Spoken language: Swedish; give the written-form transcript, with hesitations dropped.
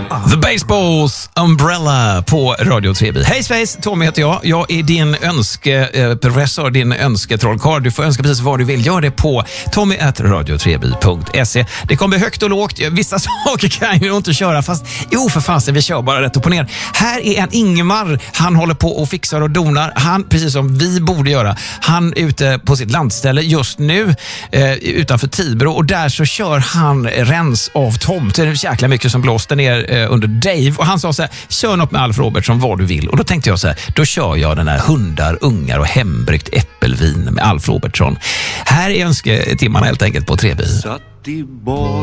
The Baseballs Umbrella på Radio 3B. Hej Svejs, Tommy heter jag. Jag är din önskeprofessor, din önsketrollkarl. Du får önska precis vad du vill. Gör det på tommy@radio3b.se. Det kommer högt och lågt. Vissa saker kan jag inte köra, fast för fasen, vi kör bara rätt upp och ner. Här är en Ingmar. Han håller på och fixar och donar. Han, precis som vi borde göra, han är ute på sitt landställe just nu utanför Tibro, och där så kör han rens av tomt. Det är så jäkla mycket som blåste ner under Dave, och han sa så här: kör något med Alf Robertsson vad du vill. Och då tänkte jag så här, då kör jag den här hundar, ungar och hembryggt äppelvin med Alf Robertsson. Här är önsketimmarna helt enkelt på 3B.